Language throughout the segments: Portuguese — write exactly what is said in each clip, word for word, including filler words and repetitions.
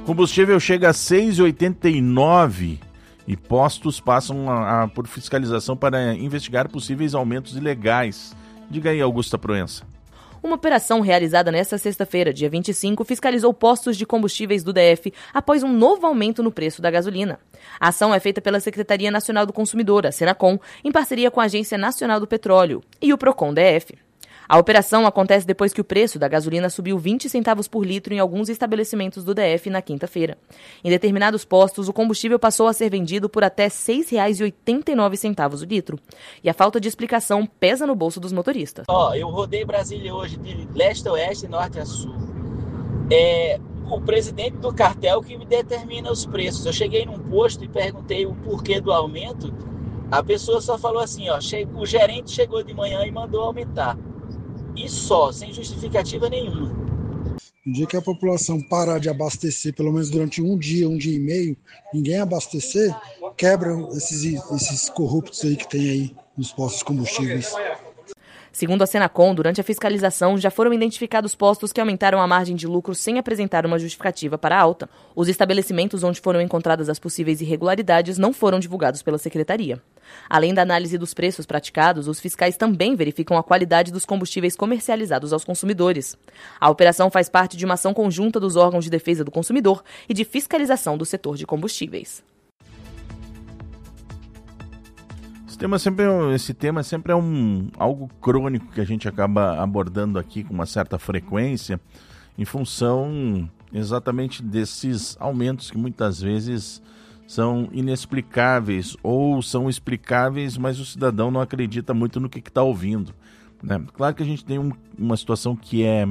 Combustível chega a seis reais e oitenta e nove centavos e postos passam a, a, por fiscalização para investigar possíveis aumentos ilegais. Diga aí, Augusta Proença. Uma operação realizada nesta sexta-feira, dia vinte e cinco, fiscalizou postos de combustíveis do D F após um novo aumento no preço da gasolina. A ação é feita pela Secretaria Nacional do Consumidor, a Senacom, em parceria com a Agência Nacional do Petróleo e o Procon D F. A operação acontece depois que o preço da gasolina subiu vinte centavos por litro em alguns estabelecimentos do D F na quinta-feira. Em determinados postos, o combustível passou a ser vendido por até seis reais e oitenta e nove centavos o litro. E a falta de explicação pesa no bolso dos motoristas. Ó, oh, eu rodei Brasília hoje de leste a oeste e norte a sul. É o presidente do cartel que me determina os preços. Eu cheguei num posto e perguntei o porquê do aumento. A pessoa só falou assim, ó, o gerente chegou de manhã e mandou aumentar. E só, sem justificativa nenhuma. No dia que a população parar de abastecer, pelo menos durante um dia, um dia e meio, ninguém abastecer, quebra esses, esses corruptos aí que tem aí nos postos de combustíveis. Segundo a Senacom, durante a fiscalização, já foram identificados postos que aumentaram a margem de lucro sem apresentar uma justificativa para a alta. Os estabelecimentos onde foram encontradas as possíveis irregularidades não foram divulgados pela Secretaria. Além da análise dos preços praticados, os fiscais também verificam a qualidade dos combustíveis comercializados aos consumidores. A operação faz parte de uma ação conjunta dos órgãos de defesa do consumidor e de fiscalização do setor de combustíveis. Esse tema sempre, esse tema sempre é um, algo crônico que a gente acaba abordando aqui com uma certa frequência, em função exatamente desses aumentos que muitas vezes são inexplicáveis ou são explicáveis, mas o cidadão não acredita muito no que está ouvindo, né? Claro que a gente tem um, uma situação que é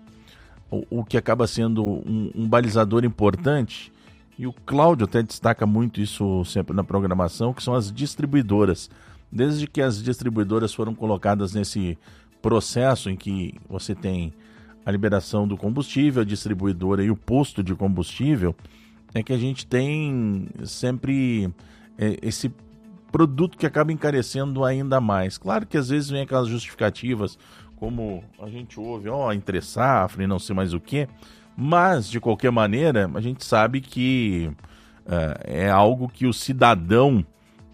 o, o que acaba sendo um, um balizador importante, e o Cláudio até destaca muito isso sempre na programação, que são as distribuidoras. Desde que as distribuidoras foram colocadas nesse processo em que você tem a liberação do combustível, a distribuidora e o posto de combustível, é que a gente tem sempre é, esse produto que acaba encarecendo ainda mais. Claro que às vezes vem aquelas justificativas, como a gente ouve, ó, entre safra e não sei mais o que, mas de qualquer maneira a gente sabe que uh, é algo que o cidadão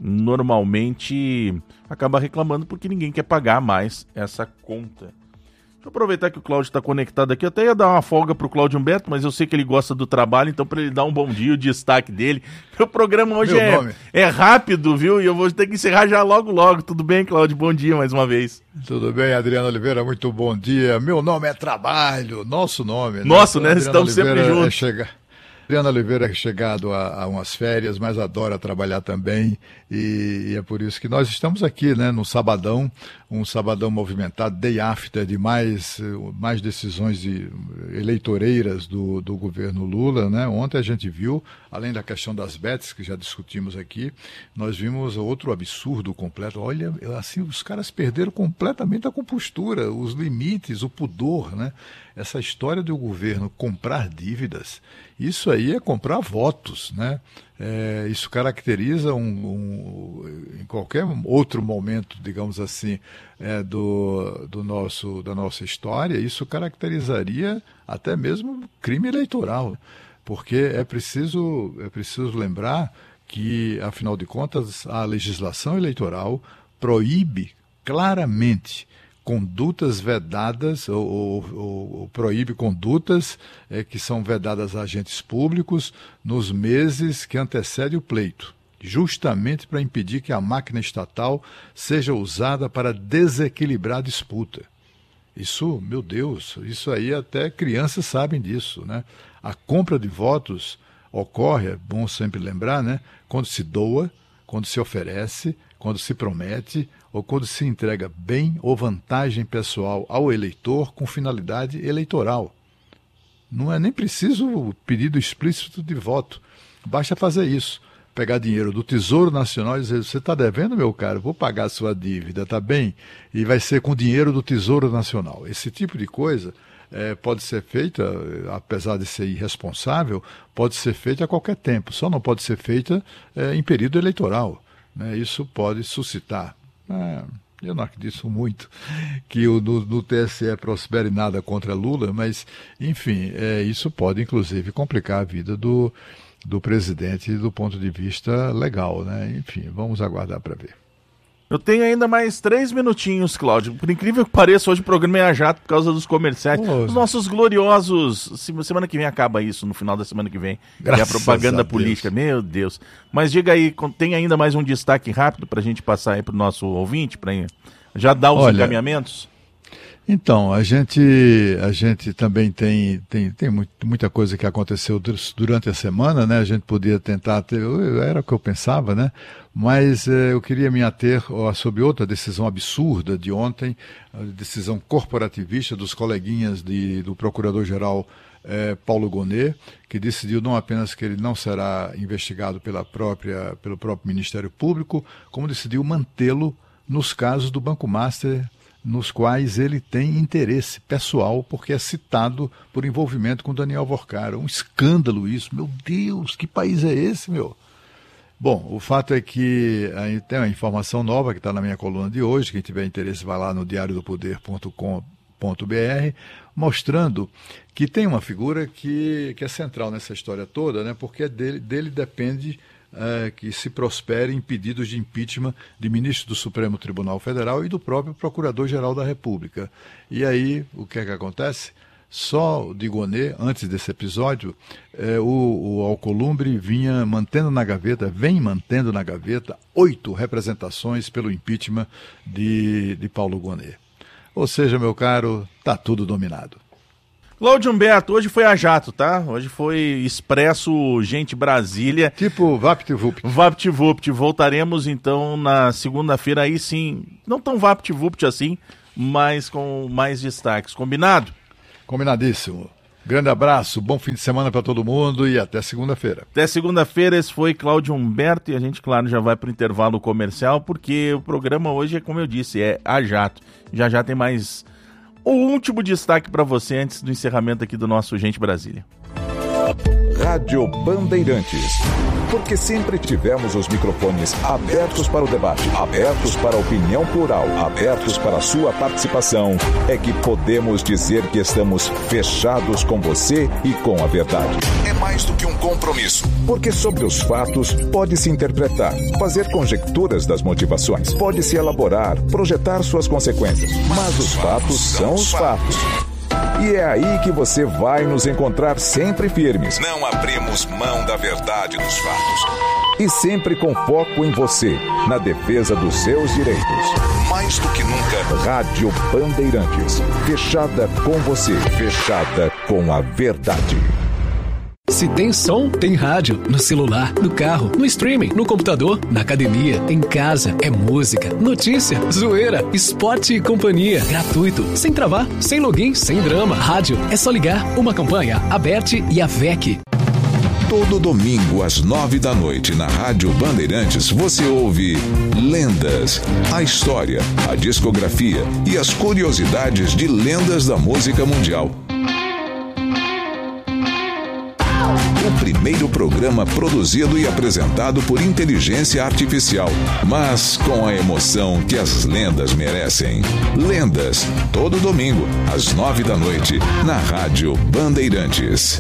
normalmente acaba reclamando porque ninguém quer pagar mais essa conta. Deixa eu aproveitar que o Cláudio está conectado aqui. Eu até ia dar uma folga pro Cláudio Humberto, mas eu sei que ele gosta do trabalho, então para ele dar um bom dia, o destaque dele. O programa hoje é, é rápido, viu? E eu vou ter que encerrar já logo, logo. Tudo bem, Cláudio? Bom dia mais uma vez. Tudo bem, Adriano Oliveira? Muito bom dia. Meu nome é Trabalho, nosso nome. Nosso, né? né? Adriano Estamos Oliveira sempre juntos. É chega... Adriano Oliveira é chegado a, a umas férias, mas adora trabalhar também, e, e é por isso que nós estamos aqui, né, no sabadão, um sabadão movimentado, day after de mais, mais decisões de, eleitoreiras do, do governo Lula, né? Ontem a gente viu, além da questão das bets, que já discutimos aqui, nós vimos outro absurdo completo. Olha, assim, os caras perderam completamente a compostura, os limites, o pudor, né? Essa história do governo comprar dívidas, isso aí é comprar votos, né? É, isso caracteriza um, um, em qualquer outro momento, digamos assim, é, do, do nosso, da nossa história, isso caracterizaria até mesmo crime eleitoral, porque é preciso, é preciso lembrar que, afinal de contas, a legislação eleitoral proíbe claramente condutas vedadas, ou, ou, ou proíbe condutas é, que são vedadas a agentes públicos nos meses que antecedem o pleito, justamente para impedir que a máquina estatal seja usada para desequilibrar a disputa. Isso, meu Deus, isso aí até crianças sabem disso, né? A compra de votos ocorre, é bom sempre lembrar, né? Quando se doa, quando se oferece, quando se promete, ou quando se entrega bem ou vantagem pessoal ao eleitor com finalidade eleitoral. Não é nem preciso o pedido explícito de voto. Basta fazer isso. Pegar dinheiro do Tesouro Nacional e dizer, você está devendo, meu caro, vou pagar a sua dívida, tá bem? E vai ser com dinheiro do Tesouro Nacional. Esse tipo de coisa é, pode ser feita, apesar de ser irresponsável, pode ser feita a qualquer tempo. Só não pode ser feita é, em período eleitoral, né? Isso pode suscitar É, eu não acredito muito que o, no, no T S E prospere nada contra Lula, mas, enfim, é, isso pode, inclusive, complicar a vida do, do presidente do ponto de vista legal, né? Enfim, vamos aguardar para ver. Eu tenho ainda mais três minutinhos, Cláudio. Por incrível que pareça, hoje o programa é a jato por causa dos comerciais. Os nossos gloriosos... Semana que vem acaba isso, no final da semana que vem. Graças é a propaganda a política. Meu Deus. Mas diga aí, tem ainda mais um destaque rápido para a gente passar aí para o nosso ouvinte, para já dar os Olha, encaminhamentos? Então, a gente, a gente também tem, tem, tem muito, muita coisa que aconteceu durante a semana, né? A gente podia tentar ter, era o que eu pensava, né? Mas eh, eu queria me ater ó, sobre outra decisão absurda de ontem, a decisão corporativista dos coleguinhas de, do Procurador-Geral eh, Paulo Gonet, que decidiu não apenas que ele não será investigado pela própria, pelo próprio Ministério Público, como decidiu mantê-lo nos casos do Banco Master, nos quais ele tem interesse pessoal, porque é citado por envolvimento com Daniel Vorcara. Um escândalo isso. Meu Deus, que país é esse, meu? Bom, o fato é que aí tem uma informação nova que está na minha coluna de hoje. Quem tiver interesse vai lá no diário do poder ponto com ponto b r, mostrando que tem uma figura que, que é central nessa história toda, né? Porque dele, dele depende... É, que se prosperem pedidos de impeachment de ministros do Supremo Tribunal Federal e do próprio Procurador-Geral da República. E aí, o que é que acontece? Só de Gonet, antes desse episódio, é, o, o Alcolumbre vinha mantendo na gaveta, vem mantendo na gaveta, oito representações pelo impeachment de, de Paulo Gonet. Ou seja, meu caro, tá tudo dominado. Cláudio Humberto, hoje foi a jato, tá? Hoje foi Expresso Gente Brasília. Tipo VaptVupt. VaptVupt. Voltaremos então na segunda-feira, aí sim, não tão VaptVupt assim, mas com mais destaques. Combinado? Combinadíssimo. Grande abraço, bom fim de semana para todo mundo e até segunda-feira. Até segunda-feira, esse foi Cláudio Humberto e a gente, claro, já vai para o intervalo comercial, porque o programa hoje, é como eu disse, é a jato. Já já tem mais... O último destaque para você antes do encerramento aqui do nosso Gente Brasília. Rádio Bandeirantes. Porque sempre tivemos os microfones abertos para o debate, abertos para a opinião plural, abertos para a sua participação, é que podemos dizer que estamos fechados com você e com a verdade. É mais do que um compromisso, porque sobre os fatos pode-se interpretar, fazer conjecturas das motivações, pode-se elaborar, projetar suas consequências, mas os fatos são os fatos. E é aí que você vai nos encontrar sempre firmes. Não abrimos mão da verdade dos fatos. E sempre com foco em você, na defesa dos seus direitos. Mais do que nunca, Rádio Bandeirantes. Fechada com você, fechada com a verdade. Se tem som, tem rádio. No celular, no carro, no streaming, no computador, na academia, em casa. É música, notícia, zoeira, esporte e companhia. Gratuito, sem travar, sem login, sem drama. Rádio, é só ligar. Uma campanha, Aberte e a V E C. Todo domingo às nove da noite na Rádio Bandeirantes você ouve Lendas, a história, a discografia e as curiosidades de lendas da música mundial. O primeiro programa produzido e apresentado por inteligência artificial, mas com a emoção que as lendas merecem. Lendas, todo domingo, às nove da noite, na Rádio Bandeirantes.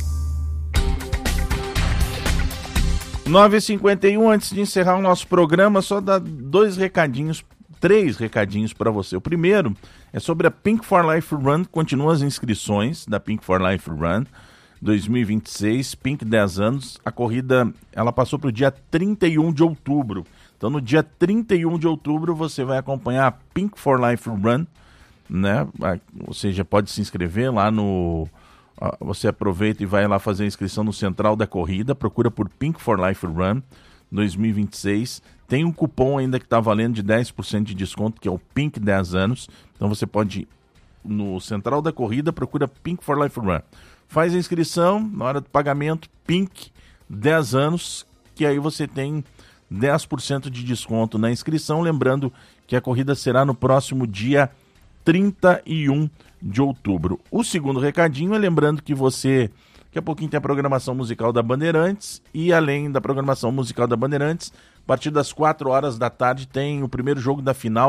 nove e cinquenta e um, antes de encerrar o nosso programa, só dar dois recadinhos, três recadinhos para você. O primeiro é sobre a Pink for Life Run, continua as inscrições da Pink for Life Run dois mil e vinte e seis, Pink dez anos. A corrida, ela passou para o dia trinta e um de outubro. Então, no dia trinta e um de outubro, você vai acompanhar a Pink for Life Run, né? Ou seja, pode se inscrever lá no... Você aproveita e vai lá fazer a inscrição no Central da Corrida, procura por Pink for Life Run dois mil e vinte e seis. Tem um cupom ainda que está valendo de dez por cento de desconto, que é o Pink dez anos. Então, você pode ir no Central da Corrida, procura Pink for Life Run. Faz a inscrição, na hora do pagamento, Pink dez anos, que aí você tem dez por cento de desconto na inscrição. Lembrando que a corrida será no próximo dia trinta e um de outubro. O segundo recadinho é lembrando que você, daqui a pouquinho tem a programação musical da Bandeirantes, e além da programação musical da Bandeirantes, a partir das quatro horas da tarde tem o primeiro jogo da final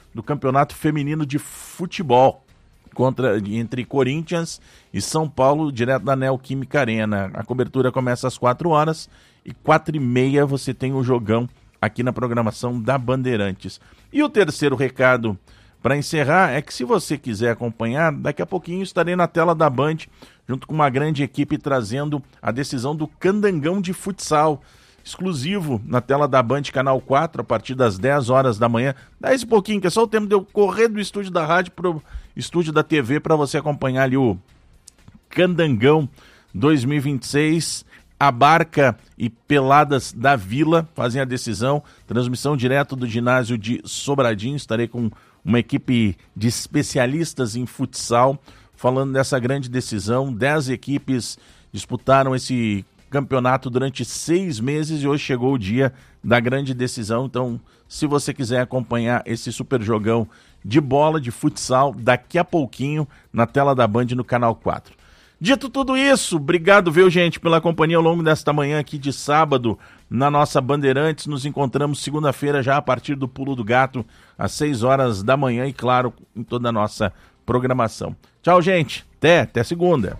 do Campeonato Feminino de Futebol, contra, entre Corinthians e São Paulo, direto da Neoquímica Arena. A cobertura começa às quatro horas e quatro e meia você tem o jogão aqui na programação da Bandeirantes. E o terceiro recado para encerrar é que, se você quiser acompanhar, daqui a pouquinho estarei na tela da Band, junto com uma grande equipe, trazendo a decisão do Candangão de Futsal, exclusivo na tela da Band, canal quatro, a partir das dez horas da manhã. dez e pouquinho, que é só o tempo de eu correr do estúdio da rádio pro estúdio da T V para você acompanhar ali o Candangão dois mil e vinte e seis. A Barca e Peladas da Vila fazem a decisão. Transmissão direto do ginásio de Sobradinho. Estarei com uma equipe de especialistas em futsal falando dessa grande decisão. Dez equipes disputaram esse campeonato durante seis meses e hoje chegou o dia da grande decisão. Então, se você quiser acompanhar esse super jogão de bola, de futsal, daqui a pouquinho na tela da Band no canal quatro. Dito tudo isso, obrigado, viu, gente, pela companhia ao longo desta manhã aqui de sábado na nossa Bandeirantes. Nos encontramos segunda-feira já a partir do Pulo do Gato, às seis horas da manhã e, claro, em toda a nossa programação. Tchau, gente. Até, até segunda.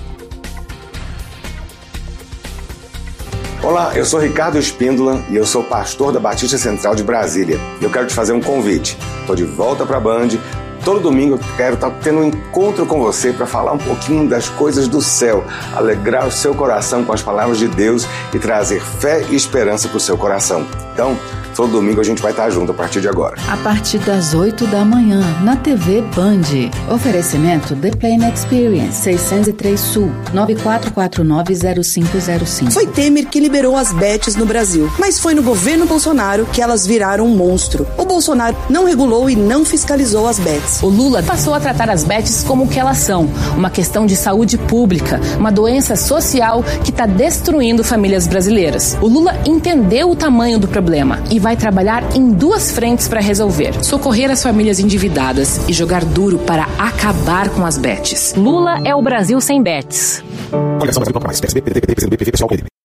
Olá, eu sou Ricardo Espíndola e eu sou pastor da Batista Central de Brasília. Eu quero te fazer um convite. Estou de volta para a Band. Todo domingo eu quero estar tendo um encontro com você para falar um pouquinho das coisas do céu, alegrar o seu coração com as palavras de Deus e trazer fé e esperança para o seu coração. Então, todo domingo a gente vai estar junto a partir de agora. A partir das oito da manhã, na T V Band. Oferecimento The Plane Experience, seiscentos e três Sul, nove quatro quatro nove zero cinco zero cinco. Foi Temer que liberou as bets no Brasil, mas foi no governo Bolsonaro que elas viraram um monstro. O Bolsonaro não regulou e não fiscalizou as bets. O Lula passou a tratar as bets como o que elas são, uma questão de saúde pública, uma doença social que está destruindo famílias brasileiras. O Lula entendeu o tamanho do problema e vai trabalhar em duas frentes para resolver: socorrer as famílias endividadas e jogar duro para acabar com as bets. Lula é o Brasil sem bets. Coligação Brasil Toca Mais, P S B, P D T, P C do B, P V, pessoal, P M D.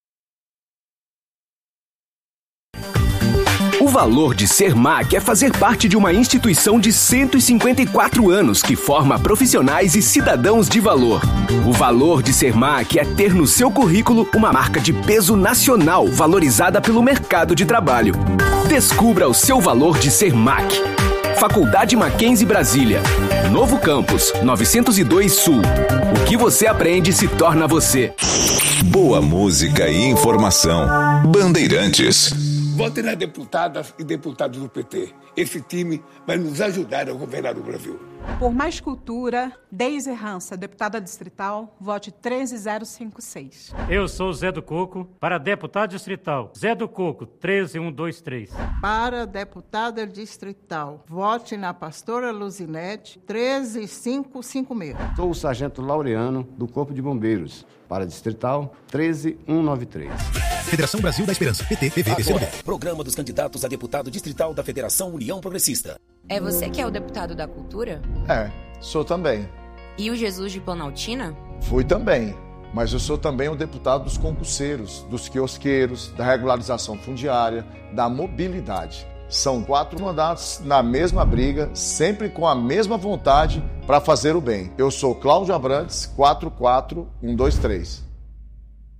O valor de ser M A C é fazer parte de uma instituição de cento e cinquenta e quatro anos que forma profissionais e cidadãos de valor. O valor de ser M A C é ter no seu currículo uma marca de peso nacional valorizada pelo mercado de trabalho. Descubra o seu valor de ser M A C. Faculdade Mackenzie Brasília. Novo Campus, novecentos e dois Sul. O que você aprende se torna você. Boa música e informação. Bandeirantes. Votem nas deputadas e deputados do P T. Esse time vai nos ajudar a governar o Brasil. Por mais cultura, Deise Hansa, deputada distrital, vote treze zero cinco seis. Eu sou Zé do Coco, para deputado distrital. Zé do Coco, treze um dois três. Para deputada distrital, vote na pastora Luzinete, treze cinco cinco seis. Sou o sargento Laureano, do Corpo de Bombeiros. Para distrital, treze um nove três. Federação Brasil da Esperança, P T, P V, P C do B. Programa dos candidatos a deputado distrital da Federação União Progressista. É você que é o deputado da Cultura? É, sou também. E o Jesus de Planaltina? Fui também, mas eu sou também o deputado dos concurseiros, dos quiosqueiros, da regularização fundiária, da mobilidade. São quatro mandatos na mesma briga, sempre com a mesma vontade para fazer o bem. Eu sou Cláudio Abrantes, quatro quatro um dois três.